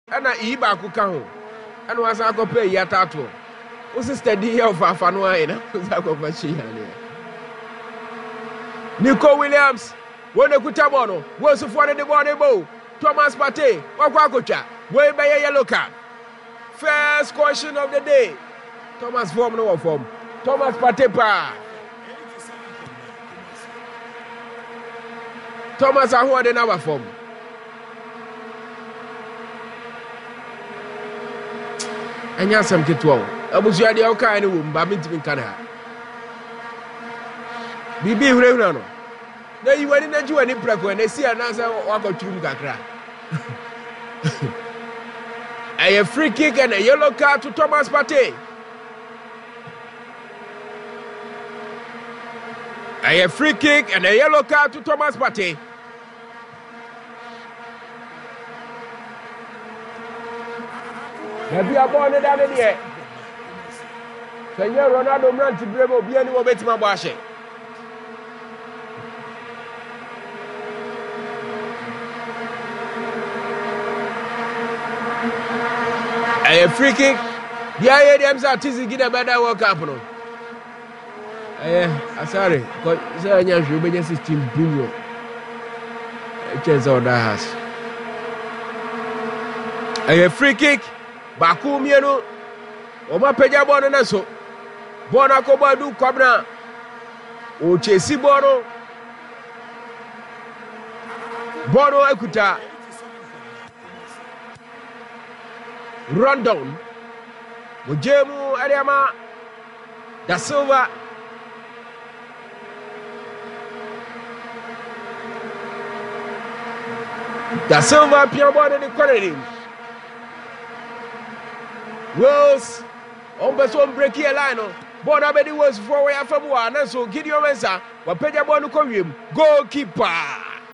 ana iba kuka ho ana wasa akopa yi atato o sister di here of afano ayi na wasa akopa chi ya Nico Williams won ekuta ball no wo sufo de ball ne bo Thomas Partey wakwa akotwa wo be yellow card first caution of the day Thomas form no form Thomas Partey pa Thomas aho de na form anya sam keto abusu ade o kan ne wo mba mentimi kan ha bibi hurehura no na yiwani na jiwani prako na si anansa wakotrum kakra a free kick and a yellow card to Thomas Partey. A free kick and a yellow card to Thomas Partey. Maybe a born in that idea. Senor Ronaldo ran to Bremo, be any more better Mabashe. A free kick. The IADMs are teasing get a better World Cup. No, sorry, because you may just 16 billion. Chance on that house. A free kick. Baku Mieno. Oma Peja Bono so. Bona Kobadu Kobna. O Chesi Bono. Bono Ekuta. Rundown. Mujemu Ariama Da Silva. Da Silva Piambo in the corner. Wills on person break here line. Bona Bedi was for where from one. So Gideon Mensa. Wapeja Bono Koreum. Goalkeeper.